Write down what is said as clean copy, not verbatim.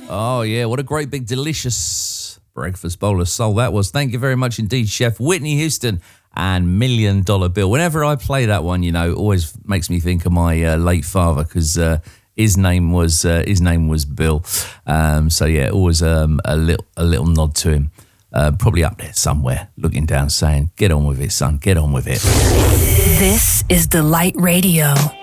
Oh, yeah, what a great big delicious breakfast bowl of soul that was. Thank you very much indeed, Chef Whitney Houston and $1 Million Bill. Whenever I play that one, you know, it always makes me think of my late father because his name was Bill. So yeah, always a little nod to him. Probably up there somewhere, looking down, saying, "Get on with it, son. Get on with it." This is Delight Radio.